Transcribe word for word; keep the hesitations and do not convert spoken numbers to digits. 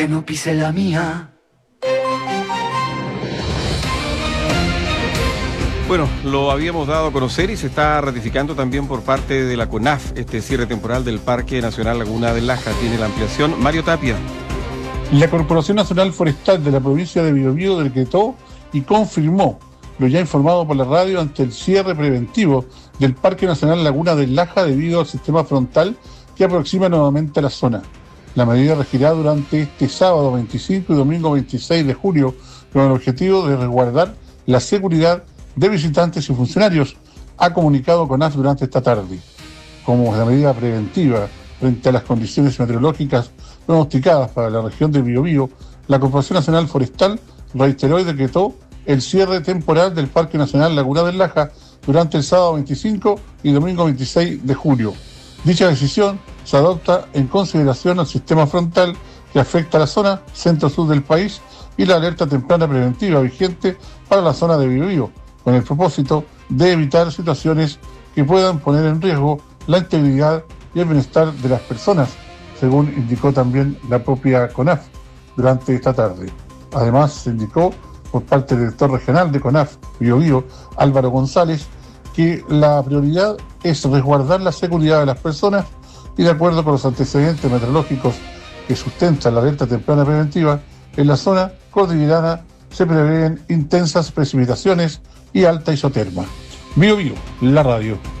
que no pise la mía. Bueno, lo habíamos dado a conocer y se está ratificando también por parte de la CONAF este cierre temporal del Parque Nacional Laguna del Laja. Tiene la ampliación Mario Tapia. La Corporación Nacional Forestal de la provincia de Biobío decretó y confirmó lo ya informado por la radio ante el cierre preventivo del Parque Nacional Laguna del Laja debido al sistema frontal que aproxima nuevamente a la zona. La medida regirá durante este sábado veinticinco y domingo veintiséis de julio con el objetivo de resguardar la seguridad de visitantes y funcionarios, ha comunicado CONAF durante esta tarde. Como una medida preventiva frente a las condiciones meteorológicas pronosticadas para la región del Biobío, la Corporación Nacional Forestal reiteró y decretó el cierre temporal del Parque Nacional Laguna del Laja durante el sábado veinticinco y domingo veintiséis de julio. Dicha decisión se adopta en consideración al sistema frontal que afecta a la zona centro-sur del país y la alerta temprana preventiva vigente para la zona de Biobío, con el propósito de evitar situaciones que puedan poner en riesgo la integridad y el bienestar de las personas, según indicó también la propia CONAF durante esta tarde. Además, se indicó por parte del director regional de CONAF Biobío, Álvaro González, que la prioridad es resguardar la seguridad de las personas y, de acuerdo con los antecedentes meteorológicos que sustentan la alerta temprana preventiva, en la zona cordillerana se prevén intensas precipitaciones y alta isoterma. Biobío, la radio.